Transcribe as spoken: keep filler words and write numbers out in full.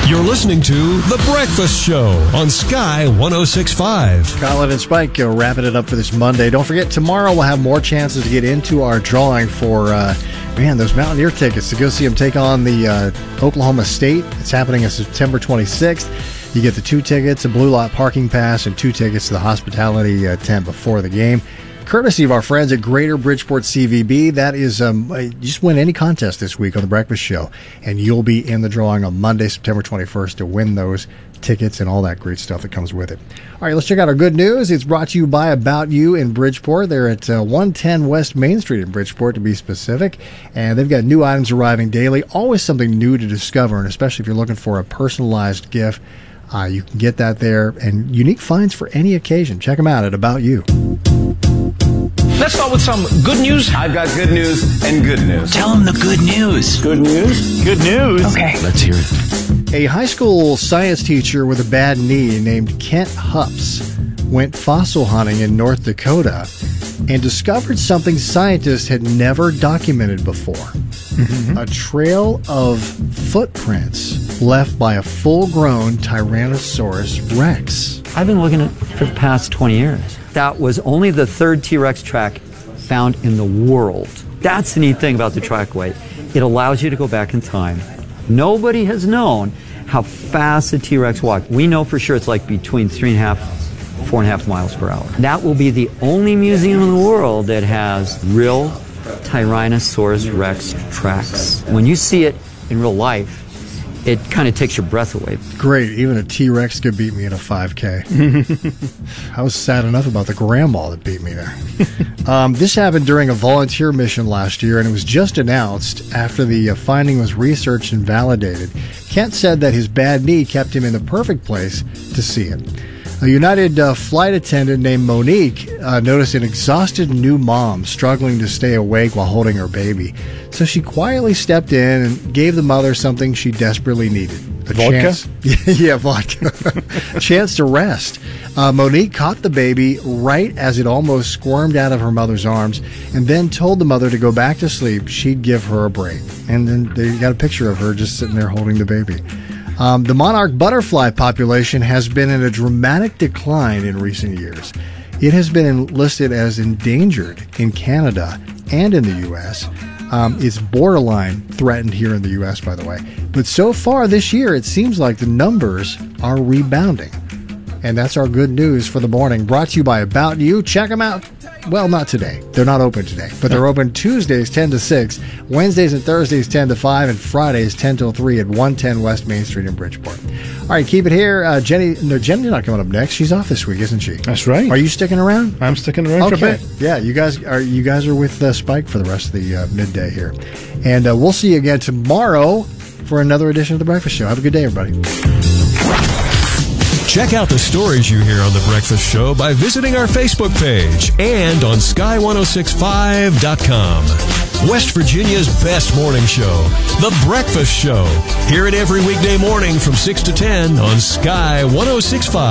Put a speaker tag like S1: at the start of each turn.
S1: You're listening to The Breakfast Show on Sky one oh six point five.
S2: Colin and Spike uh, wrapping it up for this Monday. Don't forget, tomorrow we'll have more chances to get into our drawing for, uh, man, those Mountaineer tickets to go see them take on the uh, Oklahoma State. It's happening on September twenty-sixth. You get the two tickets, a Blue Lot parking pass, and two tickets to the hospitality uh, tent before the game. Courtesy of our friends at Greater Bridgeport C V B. That is, um, you just win any contest this week on The Breakfast Show, and you'll be in the drawing on Monday, September twenty-first, to win those tickets and all that great stuff that comes with it. All right, let's check out our good news. It's brought to you by About You in Bridgeport. They're at uh, one ten West Main Street in Bridgeport, to be specific, and they've got new items arriving daily. Always something new to discover, and especially if you're looking for a personalized gift, uh, you can get that there, and unique finds for any occasion. Check them out at About You.
S3: Let's start with some good news.
S4: I've got good news and good news.
S3: Tell them the good news.
S4: Good news?
S3: Good news. Okay.
S4: Let's hear it.
S2: A high school science teacher with a bad knee named Kent Hups went fossil hunting in North Dakota and discovered something scientists had never documented before. Mm-hmm. A trail of footprints left by a full-grown Tyrannosaurus Rex.
S5: I've been looking at it for the past twenty years. That was only the third T-Rex track found in the world. That's the neat thing about the trackway. It allows you to go back in time. Nobody has known how fast a T-Rex walked. We know for sure it's like between three and a half, four and a half miles per hour. That will be the only museum in the world that has real Tyrannosaurus Rex tracks. When you see it in real life, it kind of takes your breath away.
S2: Great. Even a T-Rex could beat me in a five K. I was sad enough about the grandma that beat me there. um, this happened during a volunteer mission last year, and it was just announced after the uh, finding was researched and validated. Kent said that his bad knee kept him in the perfect place to see it. A United uh, flight attendant named Monique uh, noticed an exhausted new mom struggling to stay awake while holding her baby. So she quietly stepped in and gave the mother something she desperately needed. A
S6: vodka?
S2: Chance, yeah, vodka. A chance to rest. Uh, Monique caught the baby right as it almost squirmed out of her mother's arms and then told the mother to go back to sleep. She'd give her a break. And then they got a picture of her just sitting there holding the baby. Um, the monarch butterfly population has been in a dramatic decline in recent years. It has been listed as endangered in Canada and in the U S. Um, it's borderline threatened here in the U S, by the way. But so far this year, it seems like the numbers are rebounding. And that's our good news for the morning. Brought to you by About You. Check them out. Well, not today. They're not open today. But they're open Tuesdays ten to six, Wednesdays and Thursdays ten to five, and Fridays ten till three at one ten West Main Street in Bridgeport. All right, keep it here. Uh, Jenny, no, Jenny's not coming up next. She's off this week, isn't she?
S6: That's right.
S2: Are you sticking around?
S6: I'm sticking around
S2: okay.
S6: for a bit.
S2: Yeah, you guys are you guys are with uh, Spike for the rest of the uh, midday here. And uh, we'll see you again tomorrow for another edition of The Breakfast Show. Have a good day, everybody.
S1: Check out the stories you hear on The Breakfast Show by visiting our Facebook page and on sky one oh six five dot com. West Virginia's best morning show, The Breakfast Show. Hear it every weekday morning from six to ten on Sky one oh six point five.